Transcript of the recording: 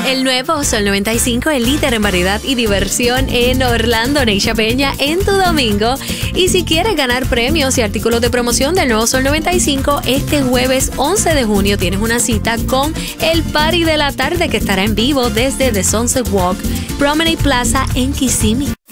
El nuevo Sol 95, el líder en variedad y diversión en Orlando. Neisha Peña en tu domingo. Y si quieres ganar premios y artículos de promoción del nuevo Sol 95, este jueves 11 de junio tienes una cita con el Party de la Tarde, que estará en vivo desde The Sunset Walk, Promenade Plaza en Kissimmee.